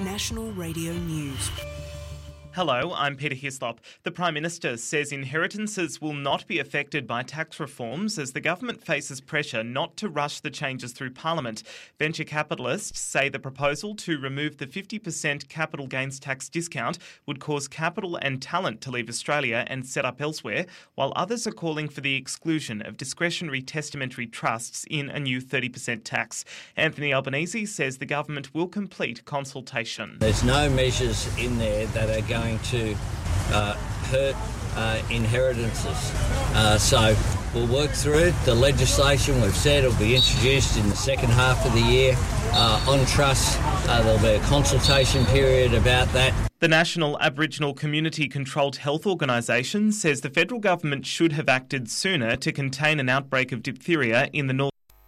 National Radio News. Hello, I'm Peter Hislop. The Prime Minister says inheritances will not be affected by tax reforms as the government faces pressure not to rush the changes through Parliament. Venture capitalists say the proposal to remove the 50% capital gains tax discount would cause capital and talent to leave Australia and set up elsewhere, while others are calling for the exclusion of discretionary testamentary trusts in a new 30% tax. Anthony Albanese says the government will complete consultation. There's no measures in there that are going to hurt inheritances. So we'll work through it. The legislation we've said will be introduced in the second half of the year. On trusts, there'll be a consultation period about that. The National Aboriginal Community Controlled Health Organisation says the federal government should have acted sooner to contain an outbreak of diphtheria in the North.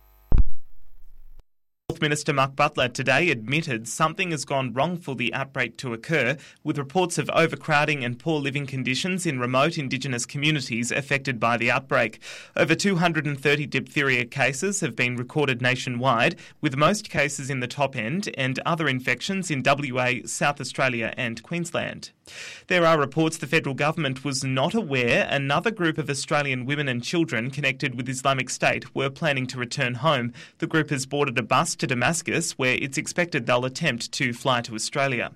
Health Minister Mark Butler today admitted something has gone wrong for the outbreak to occur, with reports of overcrowding and poor living conditions in remote Indigenous communities affected by the outbreak. Over 230 diphtheria cases have been recorded nationwide, with most cases in the top end and other infections in WA, South Australia and Queensland. There are reports the federal government was not aware another group of Australian women and children connected with Islamic State were planning to return home. The group has boarded a bus to Damascus, where it's expected they'll attempt to fly to Australia.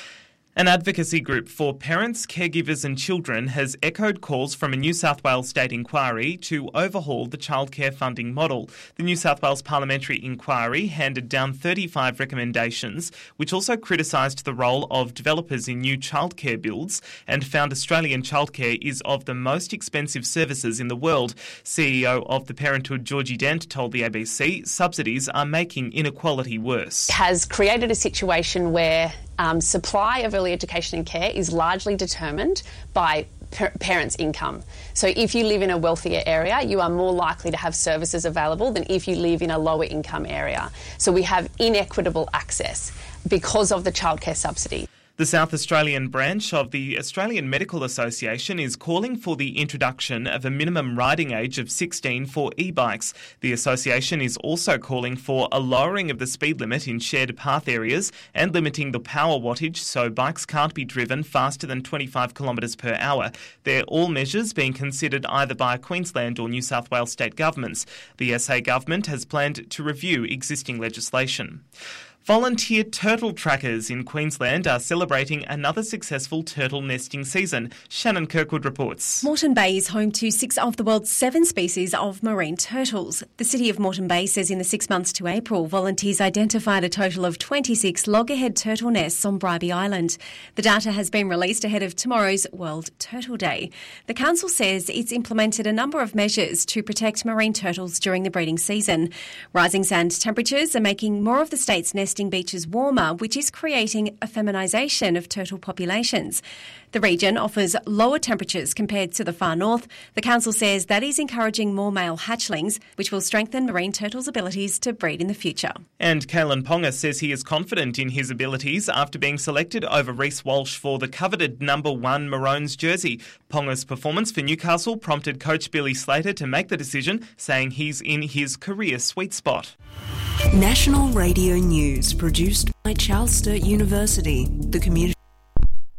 An advocacy group for parents, caregivers and children has echoed calls from a New South Wales state inquiry to overhaul the childcare funding model. The New South Wales Parliamentary Inquiry handed down 35 recommendations, which also criticised the role of developers in new childcare builds and found Australian childcare is of the most expensive services in the world. CEO of the Parenthood, Georgie Dent, told the ABC subsidies are making inequality worse. Has created a situation where supply of early education and care is largely determined by parents' income. So if you live in a wealthier area, you are more likely to have services available than if you live in a lower income area. So we have inequitable access because of the childcare subsidy. The South Australian branch of the Australian Medical Association is calling for the introduction of a minimum riding age of 16 for e-bikes. The association is also calling for a lowering of the speed limit in shared path areas and limiting the power wattage so bikes can't be driven faster than 25 kilometres per hour. They're all measures being considered either by Queensland or New South Wales state governments. The SA government has planned to review existing legislation. Volunteer turtle trackers in Queensland are celebrating another successful turtle nesting season. Shannon Kirkwood reports. Moreton Bay is home to 6 of the world's 7 species of marine turtles. The city of Moreton Bay says in the 6 months to April, volunteers identified a total of 26 loggerhead turtle nests on Bribie Island. The data has been released ahead of tomorrow's World Turtle Day. The council says it's implemented a number of measures to protect marine turtles during the breeding season. Rising sand temperatures are making more of the state's nesting beaches warmer, which is creating a feminisation of turtle populations. The region offers lower temperatures compared to the far north. The council says that is encouraging more male hatchlings, which will strengthen marine turtles' abilities to breed in the future. And Kalen Ponga says he is confident in his abilities after being selected over Reece Walsh for the coveted number 1 Maroons jersey. Ponga's performance for Newcastle prompted coach Billy Slater to make the decision, saying he's in his career sweet spot. National Radio News, produced by Charles Sturt University, the community.